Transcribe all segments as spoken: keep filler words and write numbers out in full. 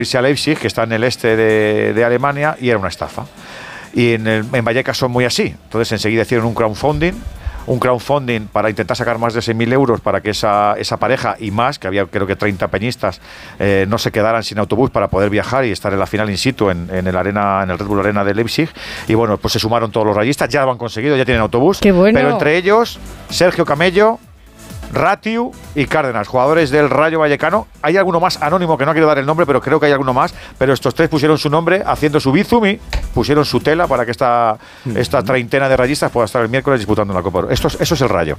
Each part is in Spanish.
irse a Leipzig, que está en el este de, de Alemania, y era una estafa. Y en, el, en Vallecas son muy así. Entonces enseguida hicieron un crowdfunding, un crowdfunding para intentar sacar más de seis mil euros para que esa, esa pareja y más, que había creo que treinta peñistas, eh, no se quedaran sin autobús para poder viajar y estar en la final in situ en, en, el arena, en el Red Bull Arena de Leipzig. Y bueno, pues se sumaron todos los rayistas, ya lo han conseguido, ya tienen autobús. ¡Qué bueno! Pero entre ellos, Sergio Camello, Ratiu y Cárdenas, jugadores del Rayo Vallecano. Hay alguno más anónimo que no quiero dar el nombre, pero creo que hay alguno más. Pero estos tres pusieron su nombre haciendo su bizum y pusieron su tela para que esta, esta treintena de rayistas pueda estar el miércoles disputando la Copa. Esto, eso es el Rayo.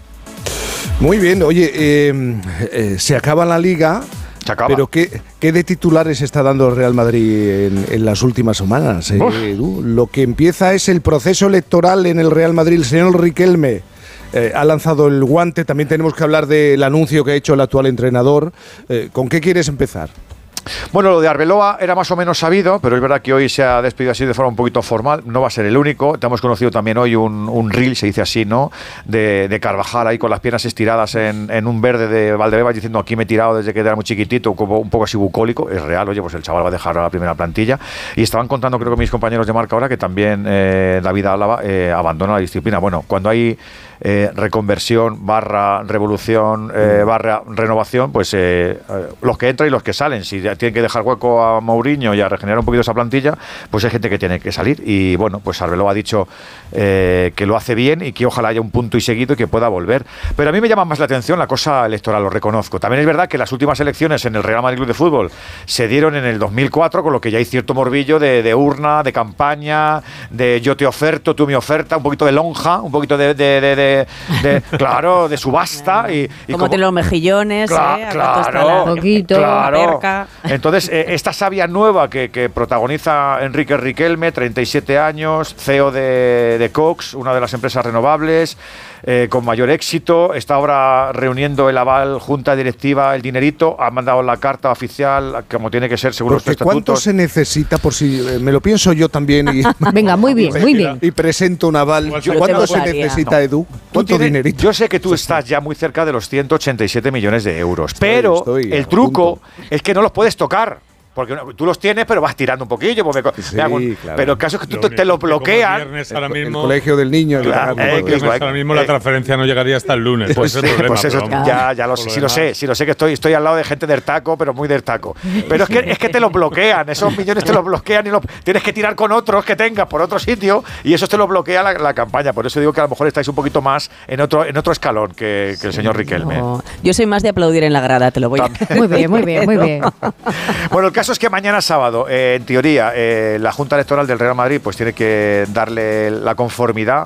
Muy bien, oye, eh, eh, se acaba la Liga. Se acaba. Pero ¿qué, qué de titulares está dando el Real Madrid en, en las últimas semanas, eh, Edu? Lo que empieza es el proceso electoral en el Real Madrid. El señor Riquelme Eh, ha lanzado el guante. También tenemos que hablar del anuncio que ha hecho el actual entrenador. Eh, ¿Con qué quieres empezar? Bueno, lo de Arbeloa era más o menos sabido, pero es verdad que hoy se ha despedido así de forma un poquito formal. No va a ser el único. Te hemos conocido también hoy un, un reel, se dice así, ¿no? De, de Carvajal ahí con las piernas estiradas en, en un verde de Valdebebas diciendo aquí me he tirado desde que era muy chiquitito, como un poco así bucólico. Es real, oye, pues el chaval va a dejar a la primera plantilla. Y estaban contando, creo que mis compañeros de Marca ahora, que también eh, David Álava eh, abandona la disciplina. Bueno, cuando hay Eh, reconversión, barra revolución, eh, barra renovación, pues eh, eh, los que entran y los que salen. Si tienen que dejar hueco a Mourinho y a regenerar un poquito esa plantilla, pues hay gente que tiene que salir. Y bueno, pues Arbeloa ha dicho eh, que lo hace bien y que ojalá haya un punto y seguido y que pueda volver. Pero a mí me llama más la atención la cosa electoral, lo reconozco. También es verdad que las últimas elecciones en el Real Madrid Club de Fútbol se dieron en el dos mil cuatro, con lo que ya hay cierto morbillo de, de urna, de campaña, de yo te oferto, tú me oferta, un poquito de lonja, un poquito de, de, de, de De, claro, de subasta y, y como, como de los mejillones, cla- ¿eh? claro, poquito, claro. Entonces eh, esta savia nueva que, que protagoniza Enrique Riquelme, treinta y siete años, C E O de, de Cox, una de las empresas renovables, eh, con mayor éxito, está ahora reuniendo el aval, junta directiva, el dinerito, ha mandado la carta oficial como tiene que ser según los Porque ¿cuánto estatutos. se necesita, por si eh, me lo pienso yo también y, Venga, muy bien, muy bien. y presento un aval? Yo ¿Cuánto te se votaría. necesita, No. Edu? Tú ¿Cuánto tienes- dinerito? Yo sé que tú estás ya muy cerca de los ciento ochenta y siete millones de euros, Estoy- pero estoy a el truco punto. es que no los puedes tocar. Porque no- tú los tienes, pero vas tirando un poquillo. Pues me co- Sí, me hago un- claro. Pero el caso es que tú Lo te, te lo único que como bloquean. el viernes ahora El, el mismo, colegio del niño. Claro, como eh, el que viernes igual- ahora mismo eh, la transferencia no llegaría hasta el lunes. Pues, ese es el eh, problema, pues eso, pero vamos. ya, ya lo sé, Por sí lo sé, demás. sí lo sé que estoy, estoy al lado de gente del taco, pero muy del taco. Pero es que, es que te lo bloquean, esos millones te los bloquean y lo, tienes que tirar con otros que tengas por otro sitio y eso te lo bloquea la, la campaña. Por eso digo que a lo mejor estáis un poquito más en otro, en otro escalón que, que el señor Riquelme. No, yo soy más de aplaudir en la grada, te lo voy a Muy bien, muy bien, muy bien. Bueno, el caso es que mañana sábado, eh, en teoría, eh, la Junta Electoral del Real Madrid pues tiene que darle la conformidad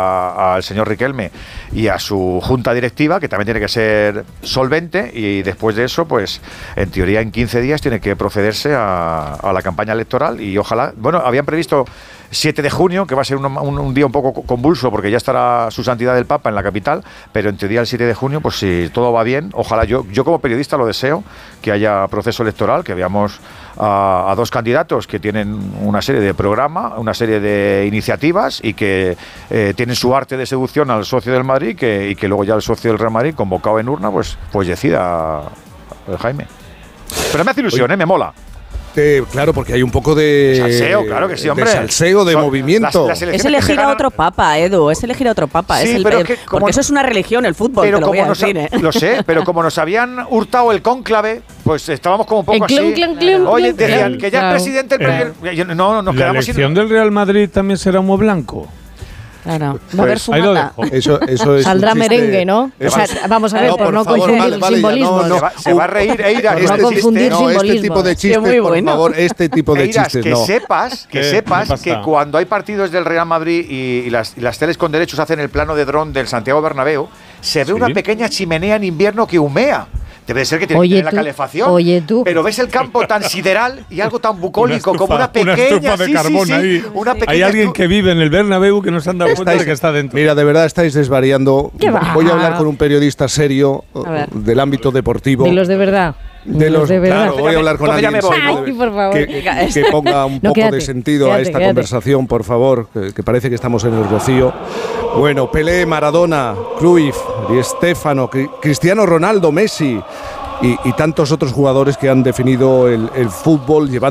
a- al señor Riquelme y a su junta directiva, que también tiene que ser solvente, y después de eso, pues en teoría en quince días tiene que procederse a, a la campaña electoral y ojalá, bueno, habían previsto siete de junio, que va a ser un, un- un día un poco convulso porque ya estará su santidad el Papa en la capital, pero en teoría el siete de junio, pues si todo va bien, ojalá, yo, yo como periodista lo deseo, que haya proceso electoral, que veamos a, a dos candidatos que tienen una serie de programa, una serie de iniciativas y que eh, tienen su arte de seducción al socio del Madrid que, y que luego ya el socio del Real Madrid, convocado en urna, pues, pues decida eh, Jaime. Pero me hace ilusión, Oye, ¿eh? Me mola. Eh, claro, porque hay un poco de Salseo, claro que sí, hombre. De salseo, de Son movimiento. las- las Es elecciones que se elegir a ganan- otro papa, Edu, es elegir a otro papa. Sí, es el, pero el- es que como porque no- eso es una religión, el fútbol, Pero te lo voy como a nos decir, ha- ¿eh? lo sé, pero como nos habían hurtado el cónclave, pues estábamos como un poco El así. clon, clon, clon, Oye, clon, decían clon. que ya Claro. el presidente, el Eh, premier- yo- no, nos ¿La quedamos sin. elección del Real Madrid también será humo blanco? Claro, va a haber Pues, ahí lo fumata. dejo. Eso, eso es Saldrá un chiste- merengue, ¿no? O Eso sea, es- vamos a ver, No, por, por no favor, confundir vale, vale, ya, simbolismos. no, Se va, se va a reír, Eira, Por este no confundir chiste. No, este simbolismos. tipo de Sí, chistes, muy por bueno. favor, este tipo de Eiras, chistes que no. sepas, que ¿Qué? sepas ¿Qué pasa? que cuando hay partidos del Real Madrid y, y las, y las teles con derechos hacen el plano de dron del Santiago Bernabéu, se ve ¿Sí? una pequeña chimenea en invierno que humea. Debe de ser que tiene Oye, que tener la tú, calefacción. oye, tú. Pero ves el campo tan sideral y algo tan bucólico Una como una estufa- una pequeña estufa de sí, sí, carbón sí, ahí. una pequeña Hay alguien estu- que vive en el Bernabéu que no se han dado cuenta Estáis- de que está dentro. Mira, de verdad estáis desvariando. ¿Qué va? Voy a hablar con un periodista serio A ver. del ámbito deportivo. De los de verdad. De los, de verdad. claro, voy a hablar con Entonces ya alguien me voy, serio ¿no? de- Ay, por favor. que, que- que ponga un No, poco quédate, de sentido quédate, a esta quédate. conversación, por favor, que, que parece que estamos en el Rocío. Bueno, Pelé, Maradona, Cruyff, Di Stéfano, Cri- Cristiano Ronaldo, Messi. y, y tantos otros jugadores que han definido el, el fútbol llevando